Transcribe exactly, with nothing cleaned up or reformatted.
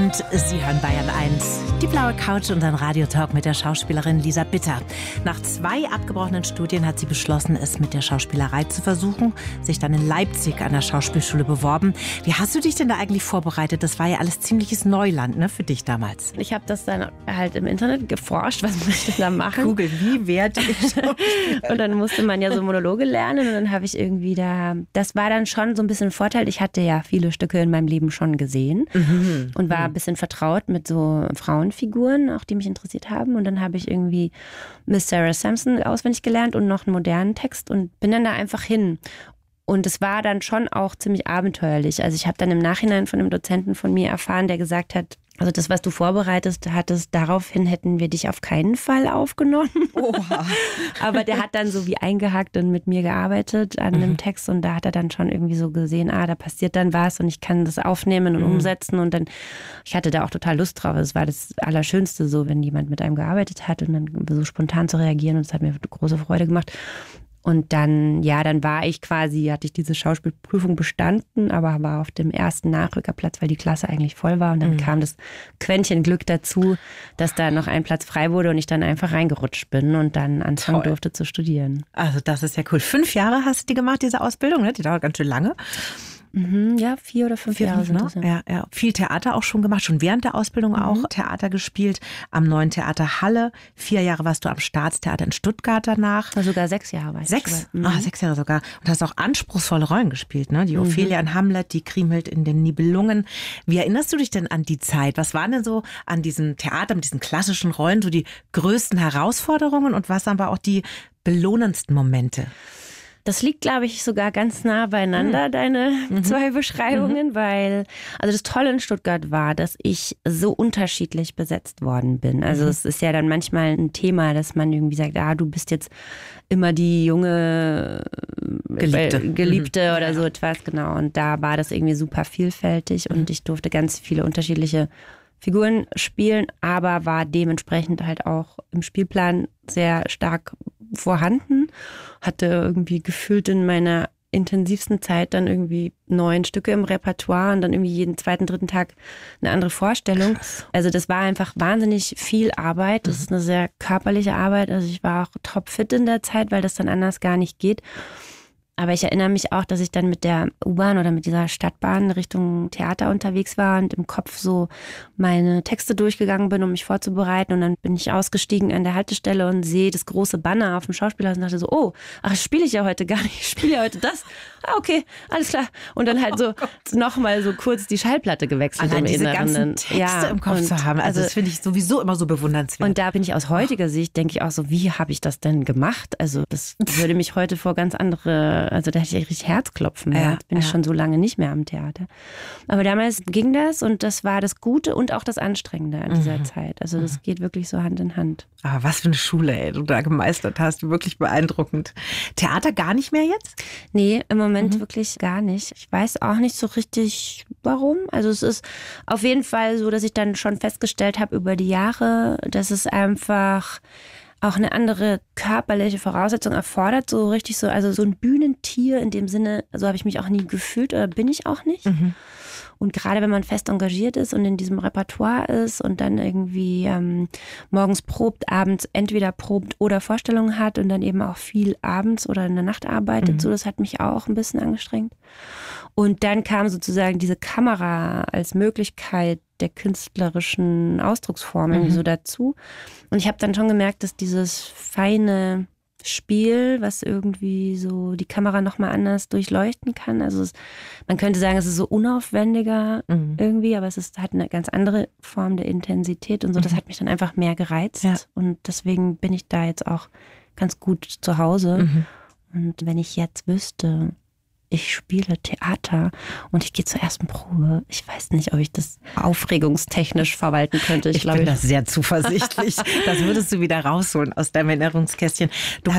Und Sie hören Bayern eins, die blaue Couch und ein Radiotalk mit der Schauspielerin Lisa Bitter. Nach zwei abgebrochenen Studien hat sie beschlossen, es mit der Schauspielerei zu versuchen, sich dann in Leipzig an der Schauspielschule beworben. Wie hast du dich denn da eigentlich vorbereitet? Das war ja alles ziemliches Neuland, ne, für dich damals. Ich habe das dann halt im Internet geforscht, was muss ich denn da machen? Google, wie werde ich Und dann musste man ja so Monologe lernen und dann habe ich irgendwie da, das war dann schon so ein bisschen ein Vorteil. Ich hatte ja viele Stücke in meinem Leben schon gesehen mhm. und war ein bisschen vertraut mit so Frauenfiguren, auch die mich interessiert haben. Und dann habe ich irgendwie Miss Sarah Sampson auswendig gelernt und noch einen modernen Text und bin dann da einfach hin. Und es war dann schon auch ziemlich abenteuerlich. Also ich habe dann im Nachhinein von einem Dozenten von mir erfahren, der gesagt hat, also das, was du vorbereitet hattest, daraufhin hätten wir dich auf keinen Fall aufgenommen. Oha. Aber der hat dann so wie eingehakt und mit mir gearbeitet an mhm. dem Text und da hat er dann schon irgendwie so gesehen, ah, da passiert dann was und ich kann das aufnehmen und mhm. umsetzen und dann, ich hatte da auch total Lust drauf. Es war das Allerschönste so, wenn jemand mit einem gearbeitet hat und dann so spontan zu reagieren und es hat mir große Freude gemacht. Und dann, ja, dann war ich quasi, hatte ich diese Schauspielprüfung bestanden, aber war auf dem ersten Nachrückerplatz, weil die Klasse eigentlich voll war. Und dann mhm. kam das Quäntchen Glück dazu, dass da noch ein Platz frei wurde und ich dann einfach reingerutscht bin und dann anfangen Toll. durfte zu studieren. Also das ist ja cool. Fünf Jahre hast du die gemacht, diese Ausbildung, ne? Die dauert ganz schön lange. Mhm, ja, vier oder fünf vier, Jahre sind das, ja. Ja, ja. Viel Theater auch schon gemacht, schon während der Ausbildung mhm. auch Theater gespielt, am Neuen Theater Halle. Vier Jahre warst du am Staatstheater in Stuttgart danach. Also sogar sechs Jahre war ich. Sechs? Mhm. Ah, sechs Jahre sogar. Und hast auch anspruchsvolle Rollen gespielt, ne? Die mhm. Ophelia in Hamlet, die Kriemhild in den Nibelungen. Wie erinnerst du dich denn an die Zeit? Was waren denn so an diesem Theater, mit diesen klassischen Rollen so die größten Herausforderungen und was aber auch die belohnendsten Momente? Das liegt, glaube ich, sogar ganz nah beieinander, mhm. deine mhm. zwei Beschreibungen, mhm. weil, also das Tolle in Stuttgart war, dass ich so unterschiedlich besetzt worden bin. Also mhm. es ist ja dann manchmal ein Thema, dass man irgendwie sagt, ah, du bist jetzt immer die junge Geliebte, äh, Geliebte mhm. oder so etwas, genau. Und da war das irgendwie super vielfältig mhm. und ich durfte ganz viele unterschiedliche Figuren spielen, aber war dementsprechend halt auch im Spielplan sehr stark vorhanden, hatte irgendwie gefühlt in meiner intensivsten Zeit dann irgendwie neun Stücke im Repertoire und dann irgendwie jeden zweiten, dritten Tag eine andere Vorstellung. Krass. Also das war einfach wahnsinnig viel Arbeit. Das mhm. ist eine sehr körperliche Arbeit. Also ich war auch topfit in der Zeit, weil das dann anders gar nicht geht. Aber ich erinnere mich auch, dass ich dann mit der U-Bahn oder mit dieser Stadtbahn Richtung Theater unterwegs war und im Kopf so meine Texte durchgegangen bin, um mich vorzubereiten. Und dann bin ich ausgestiegen an der Haltestelle und sehe das große Banner auf dem Schauspielhaus und dachte so, oh, ach, das spiele ich ja heute gar nicht. Ich spiele ja heute das. Ah, okay, alles klar. Und dann halt so oh nochmal so kurz die Schallplatte gewechselt. Allein im diese Inneren. ganzen Texte ja, im Kopf zu haben. Also, also das finde ich sowieso immer so bewundernswert. Und da bin ich aus heutiger Sicht, denke ich auch so, wie habe ich das denn gemacht? Also das würde mich heute vor ganz andere, also da hätte ich richtig Herzklopfen. Ja, Jetzt bin ja. ich schon so lange nicht mehr am Theater. Aber damals ging das und das war das Gute und auch das Anstrengende an dieser mhm. Zeit. Also das mhm. geht wirklich so Hand in Hand. Aber was für eine Schule, ey, du da gemeistert hast. Wirklich beeindruckend. Theater gar nicht mehr jetzt? Nee, im Moment mhm. wirklich gar nicht. Ich weiß auch nicht so richtig, warum. Also es ist auf jeden Fall so, dass ich dann schon festgestellt habe über die Jahre, dass es einfach auch eine andere körperliche Voraussetzung erfordert, so richtig so, also so ein Bühnentier in dem Sinne, so habe ich mich auch nie gefühlt oder bin ich auch nicht. Mhm. Und gerade wenn man fest engagiert ist und in diesem Repertoire ist und dann irgendwie ähm, morgens probt, abends entweder probt oder Vorstellungen hat und dann eben auch viel abends oder in der Nacht arbeitet, mhm. so, das hat mich auch ein bisschen angestrengt. Und dann kam sozusagen diese Kamera als Möglichkeit der künstlerischen Ausdrucksform irgendwie mhm. so dazu. Und ich habe dann schon gemerkt, dass dieses feine Spiel, was irgendwie so die Kamera nochmal anders durchleuchten kann. Also es, man könnte sagen, es ist so unaufwendiger mhm. irgendwie, aber es ist, hat eine ganz andere Form der Intensität und so. Das mhm. hat mich dann einfach mehr gereizt. Ja. Und deswegen bin ich da jetzt auch ganz gut zu Hause. Mhm. Und wenn ich jetzt wüsste, ich spiele Theater und ich gehe zur ersten Probe. Ich weiß nicht, ob ich das aufregungstechnisch verwalten könnte. Ich, ich glaube, bin da sehr zuversichtlich. Das würdest du wieder rausholen aus deinem Erinnerungskästchen. Du